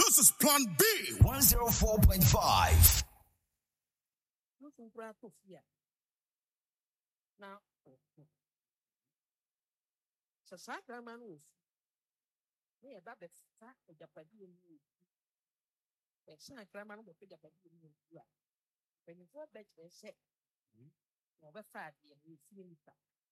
This is Plan B. 104.5. Now, so Sacraman was near that the sack of Japan. The Sacraman will pick up a new. When you go back to the set, over 5 years, you see